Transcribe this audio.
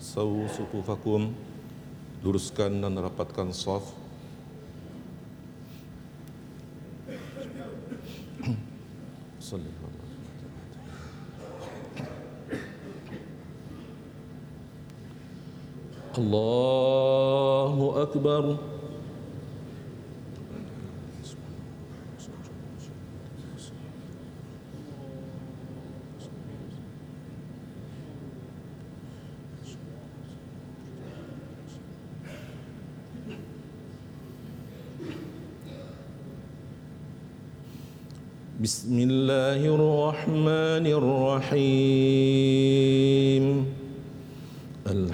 sawu sufufakum, luruskan dan rapatkan saf. Allahu Akbar. Bismillahirrahmanirrahim.